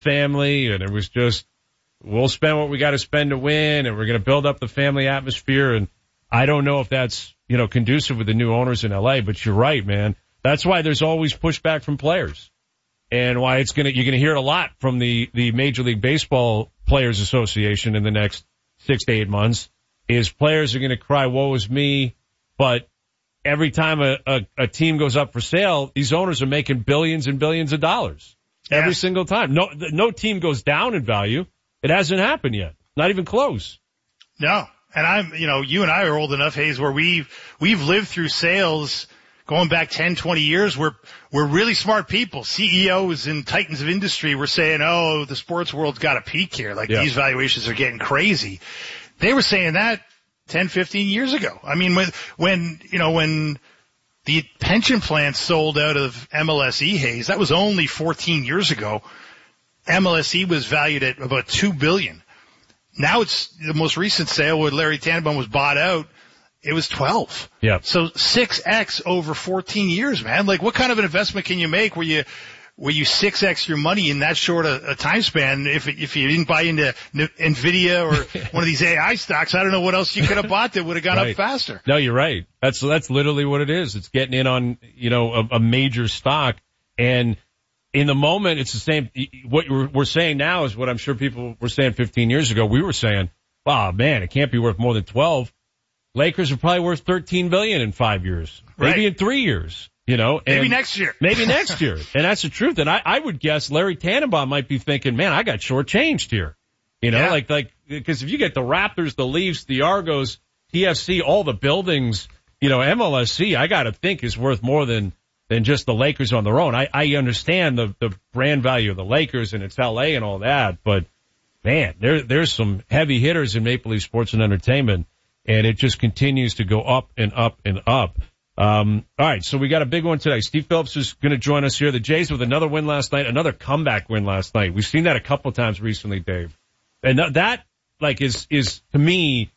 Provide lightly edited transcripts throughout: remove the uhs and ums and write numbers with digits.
family, and it was just, we'll spend what we got to spend to win, and we're going to build up the family atmosphere. And I don't know if that's, conducive with the new owners in LA, but you're right, man. That's why there's always pushback from players, and why you're going to hear it a lot from the Major League Baseball Players Association in the next 6 to 8 months, is players are going to cry, woe is me. But every time a team goes up for sale, these owners are making billions and billions of dollars every single time. No team goes down in value. It hasn't happened yet. Not even close. No. And you and I are old enough, Hayes, where we've lived through sales going back 10, 20 years. We're really smart people. CEOs and titans of industry were saying, oh, the sports world's got a peak here. These valuations are getting crazy. They were saying that 10, 15 years ago. I mean, when the pension plans sold out of MLSE, Hayes, that was only 14 years ago. MLSE was valued at about $2 billion. Now it's the most recent sale where Larry Tannenbaum was bought out. It was 12. Yeah. So 6x over 14 years, man. What kind of an investment can you make where you 6x your money in that short a time span? If you didn't buy into Nvidia or one of these AI stocks, I don't know what else you could have bought that would have gone up faster. No, you're right. That's literally what it is. It's getting in on, a major stock. And in the moment, it's the same. What we're saying now is what I'm sure people were saying 15 years ago. We were saying, oh man, it can't be worth more than 12. Lakers are probably worth $13 billion in 5 years, maybe in 3 years, maybe next year. Maybe next year. And that's the truth. And I would guess Larry Tannenbaum might be thinking, man, I got shortchanged here. Because if you get the Raptors, the Leafs, the Argos, TFC, all the buildings, MLSC, I got to think is worth more than just the Lakers on their own. I understand the brand value of the Lakers, and it's LA and all that, but man, there's some heavy hitters in Maple Leaf Sports and Entertainment, and it just continues to go up and up and up. All right, so we got a big one today. Steve Phillips is going to join us here. The Jays with another win last night, another comeback win last night. We've seen that a couple of times recently, Dave. And that is to me,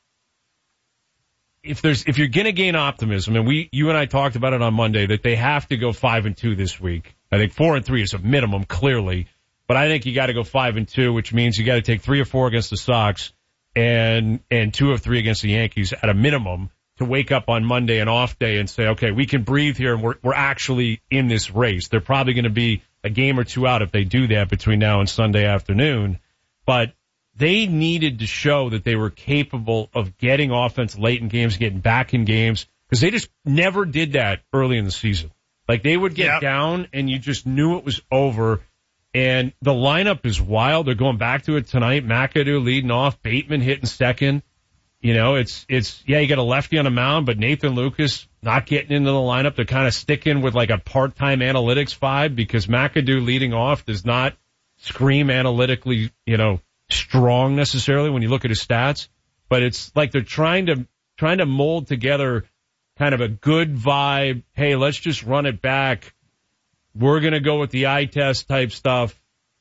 if you're going to gain optimism, and you and I talked about it on Monday, that they have to go 5-2 this week. I think 4-3 is a minimum, clearly, but I think you got to go 5-2, which means you got to take 3 or 4 against the Sox and 2 of 3 against the Yankees at a minimum to wake up on Monday, an off day, and say, okay, we can breathe here, and we're actually in this race. They're probably going to be a game or two out if they do that between now and Sunday afternoon, but they needed to show that they were capable of getting offense late in games, getting back in games, because they just never did that early in the season. They would get down, and you just knew it was over. And the lineup is wild. They're going back to it tonight. McAdoo leading off, Bateman hitting second. You got a lefty on the mound, but Nathan Lucas not getting into the lineup. They're kind of sticking with a part-time analytics vibe, because McAdoo leading off does not scream analytically, strong necessarily when you look at his stats, but it's like they're trying to mold together kind of a good vibe. Hey, let's just run it back. We're going to go with the eye test type stuff.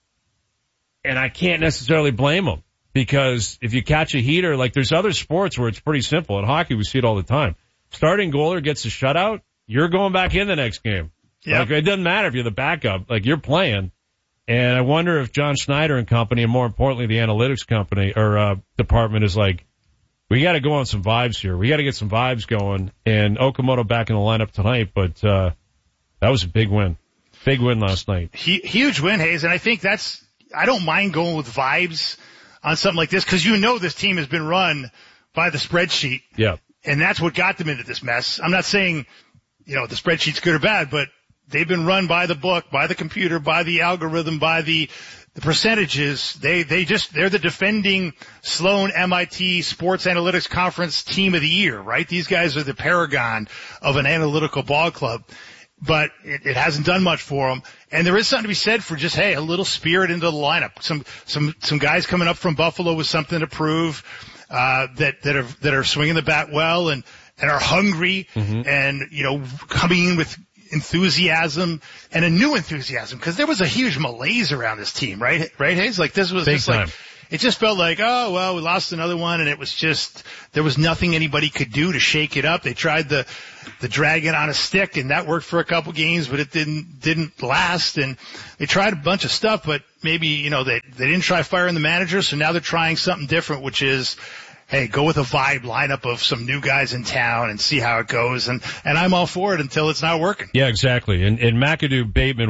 And I can't necessarily blame them, because if you catch a heater, there's other sports where it's pretty simple. In hockey, we see it all the time. Starting goaler gets a shutout, you're going back in the next game. Yep. It doesn't matter if you're the backup, you're playing. And I wonder if John Schneider and company, and more importantly, the analytics company or department is we got to go on some vibes here. We got to get some vibes going. And Okamoto back in the lineup tonight, but that was a big win. Big win last night. Huge win, Hayes. And I think I don't mind going with vibes on something like this, because this team has been run by the spreadsheet. Yeah. And that's what got them into this mess. I'm not saying, the spreadsheet's good or bad, but they've been run by the book, by the computer, by the algorithm, by the percentages. They're the defending Sloan MIT Sports Analytics Conference Team of the Year, right? These guys are the paragon of an analytical ball club, but it hasn't done much for them. And there is something to be said for just, a little spirit into the lineup. Some guys coming up from Buffalo with something to prove, that are swinging the bat well and are hungry, and, coming in with enthusiasm and a new enthusiasm, because there was a huge malaise around this team, right, Hayes? This was big just time. it just felt like, oh, well, we lost another one, and it was just, there was nothing anybody could do to shake it up. They tried the drag it on a stick, and that worked for a couple games, but it didn't last. And they tried a bunch of stuff, but maybe, they didn't try firing the manager, so now they're trying something different, which is, hey, go with a vibe lineup of some new guys in town and see how it goes. And I'm all for it until it's not working. Yeah, exactly. And McAdoo Bateman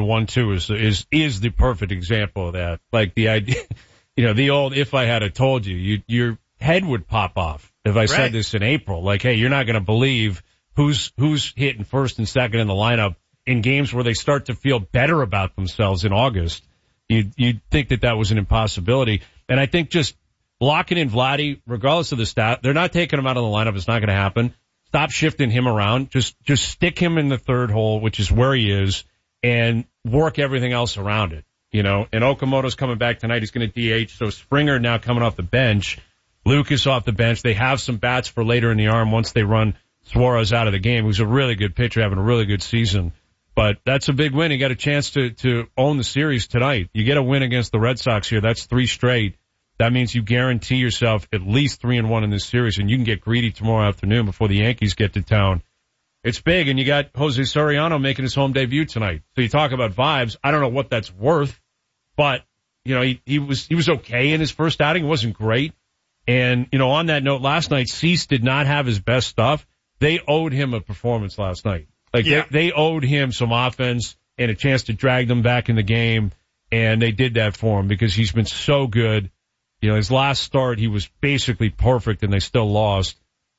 1-2 is the perfect example of that. Like the idea, the old, if I had told you, your head would pop off if I said this in April. Like, hey, you're not going to believe who's hitting first and second in the lineup in games where they start to feel better about themselves in August. You'd think that was an impossibility. And I think just locking in Vladdy, regardless of the stat, they're not taking him out of the lineup. It's not going to happen. Stop shifting him around. Just stick him in the third hole, which is where he is, and work everything else around it. And Okamoto's coming back tonight. He's going to DH. So Springer now coming off the bench. Lucas off the bench. They have some bats for later in the arm once they run Suarez out of the game, who's a really good pitcher, having a really good season. But that's a big win. You got a chance to own the series tonight. You get a win against the Red Sox here. That's 3 straight. That means you guarantee yourself at least 3-1 in this series, and you can get greedy tomorrow afternoon before the Yankees get to town. It's big, and you got Jose Soriano making his home debut tonight. So you talk about vibes. I don't know what that's worth, but he was okay in his first outing. It wasn't great. And on that note, last night Cease did not have his best stuff. They owed him a performance last night. They owed him some offense and a chance to drag them back in the game, and they did that for him because he's been so good. His last start, he was basically perfect, and they still lost.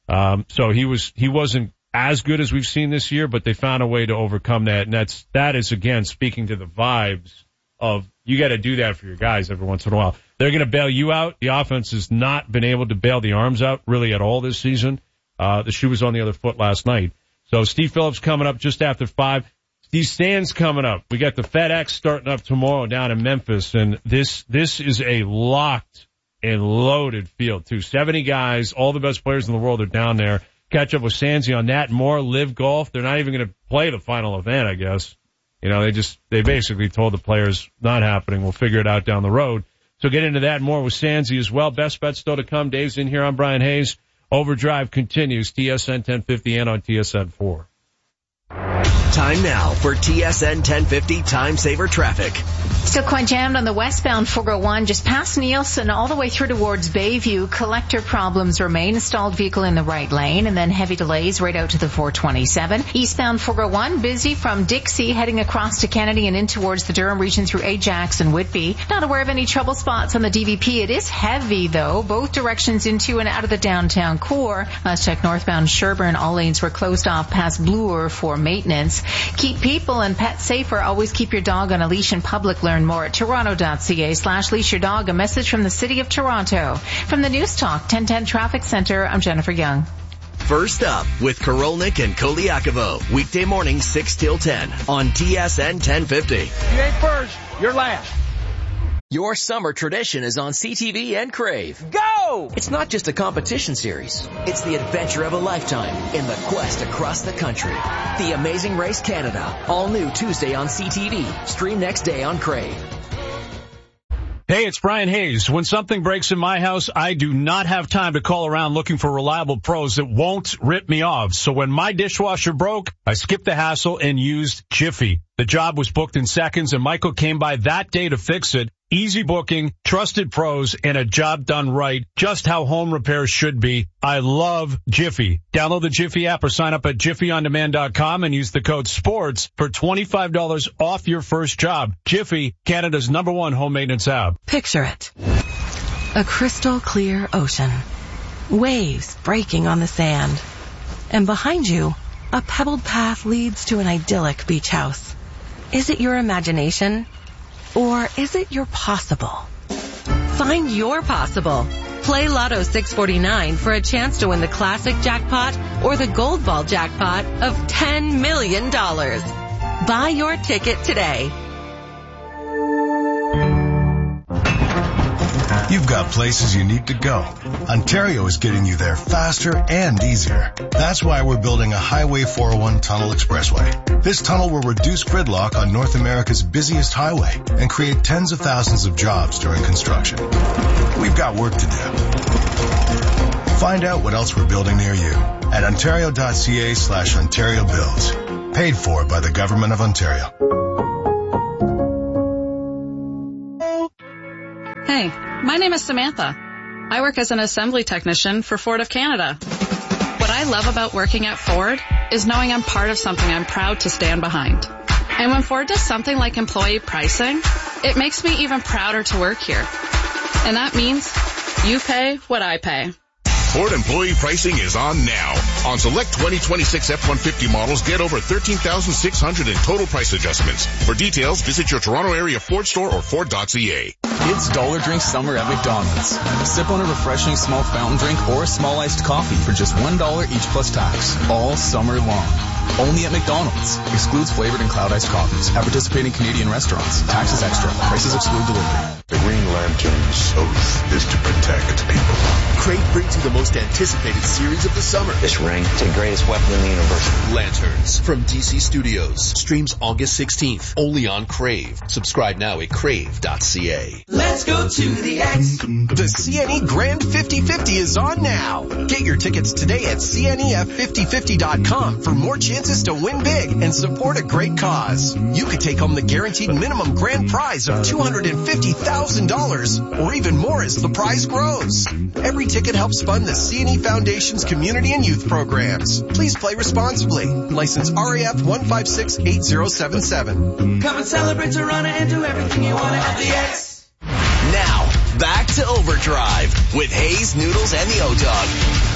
So he wasn't as good as we've seen this year, but they found a way to overcome that. And that is, again, speaking to the vibes of you got to do that for your guys every once in a while. They're going to bail you out. The offense has not been able to bail the arms out really at all this season. The shoe was on the other foot last night. So Steve Phillips coming up just after 5. Steve Sands coming up. We got the FedEx starting up tomorrow down in Memphis, and this is a locked and loaded field, too. 70 guys, all the best players in the world are down there. Catch up with Sandsy on that and more. Live Golf. They're not even going to play the final event, I guess. They basically told the players not happening. We'll figure it out down the road. So get into that and more with Sandsy as well. Best bets still to come. Dave's in here. I'm Brian Hayes. Overdrive continues. TSN 1050 and on TSN 4. Time now for TSN 1050 Time Saver Traffic. Still quite jammed on the westbound 401 just past Nielsen all the way through towards Bayview. Collector problems remain. Stalled vehicle in the right lane, and then heavy delays right out to the 427. Eastbound 401 busy from Dixie heading across to Kennedy and in towards the Durham region through Ajax and Whitby. Not aware of any trouble spots on the DVP. It is heavy though, both directions into and out of the downtown core. Let's check northbound Sherburne. All lanes were closed off past Bloor for maintenance. Keep people and pets safer. Always keep your dog on a leash in public. Learn more at toronto.ca/leash your dog. A message from the City of Toronto. From the News Talk 1010 Traffic Center, I'm Jennifer Young. First up with Korolnik and Koliakovo. Weekday morning 6 till 10 on TSN 1050. You ain't first, you're last. Your summer tradition is on CTV and Crave. Go! It's not just a competition series. It's the adventure of a lifetime in the quest across the country. The Amazing Race Canada. All new Tuesday on CTV. Stream next day on Crave. Hey, it's Brian Hayes. When something breaks in my house, I do not have time to call around looking for reliable pros that won't rip me off. So when my dishwasher broke, I skipped the hassle and used Jiffy. The job was booked in seconds, and Michael came by that day to fix it. Easy booking, trusted pros, and a job done right, just how home repairs should be. I love Jiffy. Download the Jiffy app or sign up at jiffyondemand.com and use the code SPORTS for $25 off your first job. Jiffy, Canada's #1 home maintenance app. Picture it. A crystal clear ocean. Waves breaking on the sand. And behind you, a pebbled path leads to an idyllic beach house. Is it your imagination? Or is it your possible? Find your possible. Play Lotto 649 for a chance to win the classic jackpot or the gold ball jackpot of $10 million. Buy your ticket today. You've got got places you need to go. Ontario is getting you there faster and easier. That's why we're building a Highway 401 Tunnel Expressway. This tunnel will reduce gridlock on North America's busiest highway and create tens of thousands of jobs during construction. We've got work to do. Find out what else we're building near you at ontario.ca/Ontario Builds. Paid for by the Government of Ontario. Hey, my name is Samantha. I work as an assembly technician for Ford of Canada. What I love about working at Ford is knowing I'm part of something I'm proud to stand behind. And when Ford does something like employee pricing, it makes me even prouder to work here. And that means you pay what I pay. Ford employee pricing is on now. On select 2026 F-150 models, get over $13,600 in total price adjustments. For details, visit your Toronto area Ford store or Ford.ca. It's Dollar Drink Summer at McDonald's. Sip on a refreshing small fountain drink or a small iced coffee for just $1 each plus tax, all summer long. Only at McDonald's. Excludes flavored and cloud iced coffees. At participating Canadian restaurants. Taxes extra. Prices exclude delivery. The Green Lantern's oath is to protect people. Crave brings you the most anticipated series of the summer. This ring is the greatest weapon in the universe. Lanterns from DC Studios. Streams August 16th. Only on Crave. Subscribe now at crave.ca. Let's go to the X. The CNE Grand 50-50 is on now. Get your tickets today at CNEF5050.com for more chances to win big and support a great cause. You could take home the guaranteed minimum grand prize of $250,000 or even more as the prize grows. Every ticket helps fund the CNE Foundation's community and youth programs. Please play responsibly. License RAF 1568077. Come and celebrate Toronto and do everything you want at the X. Now, back to Overdrive with Hayes, Noodles, and the O-Dog.